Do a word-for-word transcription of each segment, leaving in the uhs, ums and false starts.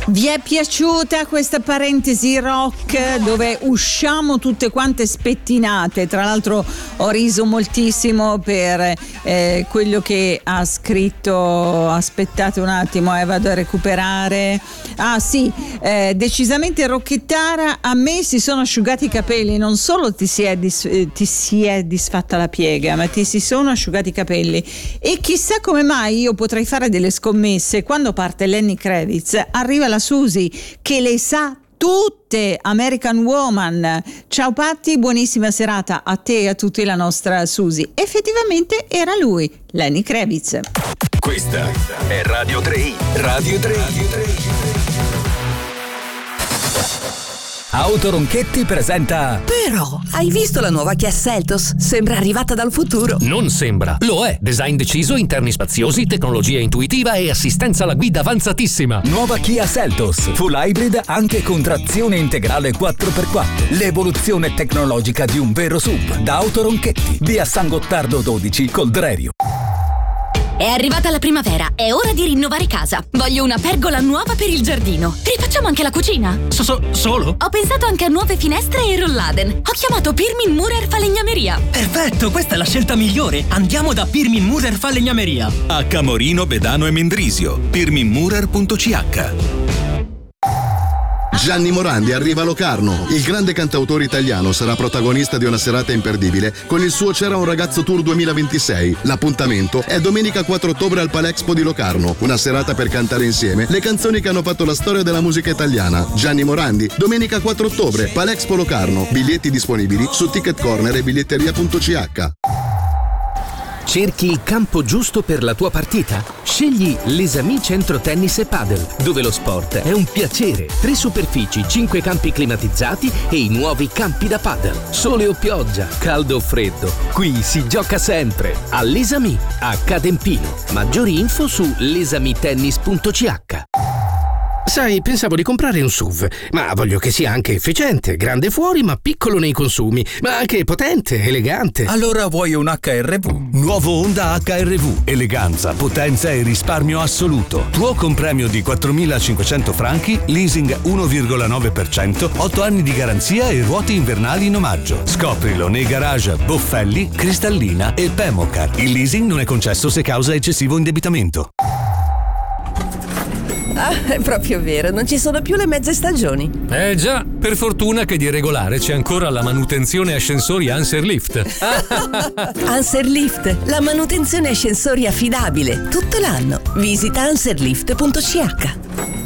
Vi è piaciuta questa parentesi rock dove usciamo tutte quante spettinate? Tra l'altro ho riso moltissimo per eh, quello che ha scritto. Aspettate un attimo, eh, vado a recuperare. Ah sì, eh, decisamente rocchettara. A me si sono asciugati i capelli. Non solo ti si è, dis- ti si è disfatta la piega, ma ti si sono asciugati i capelli. E chissà come mai io potrei fare delle scommesse. Quando parte Lenny Kravitz arriva la Susi che le sa tutte. American Woman. Ciao Patti, buonissima serata a te e a tutti, la nostra Susi. Effettivamente era lui, Lenny Kravitz. Questa è Radio tre i. Radio tre i. Autoronchetti presenta. Però, hai visto la nuova Kia Seltos? Sembra arrivata dal futuro. Non sembra, lo è. Design deciso, interni spaziosi, tecnologia intuitiva e assistenza alla guida avanzatissima. Nuova Kia Seltos, full hybrid anche con trazione integrale quattro per quattro. L'evoluzione tecnologica di un vero S U V. Da Autoronchetti, via San Gottardo dodici col Drerio. È arrivata la primavera, è ora di rinnovare casa. Voglio una pergola nuova per il giardino. Rifacciamo anche la cucina. So, so, solo? Ho pensato anche a nuove finestre e rolladen. Ho chiamato Pirmin Murer Falegnameria. Perfetto, questa è la scelta migliore. Andiamo da Pirmin Murer Falegnameria. A Camorino, Bedano e Mendrisio. pirmin murer punto c h. Gianni Morandi arriva a Locarno. Il grande cantautore italiano sarà protagonista di una serata imperdibile con il suo C'era un ragazzo tour duemilaventisei. L'appuntamento è domenica quattro ottobre al Palexpo di Locarno. Una serata per cantare insieme le canzoni che hanno fatto la storia della musica italiana. Gianni Morandi, domenica quattro ottobre, Palexpo Locarno. Biglietti disponibili su Ticket Corner e biglietteria punto c h. Cerchi il campo giusto per la tua partita? Scegli l'Esami Centro Tennis e Padel, dove lo sport è un piacere. Tre superfici, cinque campi climatizzati e i nuovi campi da padel. Sole o pioggia, caldo o freddo, qui si gioca sempre. All'Esami, a Cadempino. Maggiori info su lesamitennis punto c h. Sai, pensavo di comprare un S U V, ma voglio che sia anche efficiente, grande fuori ma piccolo nei consumi, ma anche potente, elegante. Allora vuoi un H R V? Nuovo Honda H R V. Eleganza, potenza e risparmio assoluto. Tuo compremio di quattromilacinquecento franchi, leasing uno virgola nove per cento, otto anni di garanzia e ruote invernali in omaggio. Scoprilo nei garage Boffelli, Cristallina e Pemocar. Il leasing non è concesso se causa eccessivo indebitamento. Ah, è proprio vero, non ci sono più le mezze stagioni. Eh già, per fortuna che di regolare c'è ancora la manutenzione ascensori Anserlift. Anserlift, la manutenzione ascensori affidabile, tutto l'anno. Visita anserlift punto c h.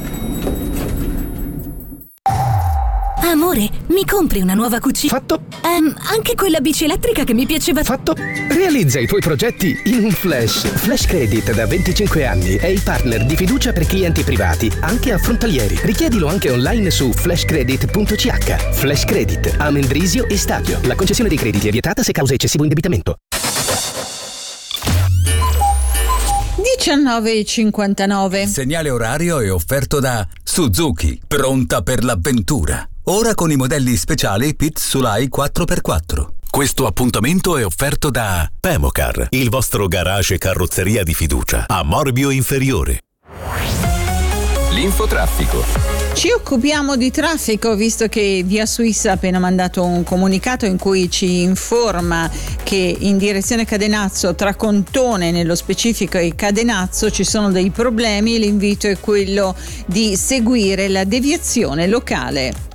Amore, mi compri una nuova cucina? Fatto. Um, anche quella bici elettrica che mi piaceva. Fatto. Realizza i tuoi progetti in un flash. Flash Credit da venticinque anni è il partner di fiducia per clienti privati, anche affrontalieri. Richiedilo anche online su flash credit punto c h. Flash Credit, a Mendrisio e Stadio. La concessione dei crediti è vietata se causa eccessivo indebitamento. diciannove e cinquantanove. Il segnale orario è offerto da Suzuki, pronta per l'avventura. Ora con i modelli speciali Pit Sulai quattro per quattro. Questo appuntamento è offerto da Pemocar, il vostro garage carrozzeria di fiducia, a Morbio Inferiore. L'infotraffico. Ci occupiamo di traffico, visto che Via Suissa ha appena mandato un comunicato in cui ci informa che in direzione Cadenazzo, tra Contone nello specifico e Cadenazzo, ci sono dei problemi. L'invito è quello di seguire la deviazione locale.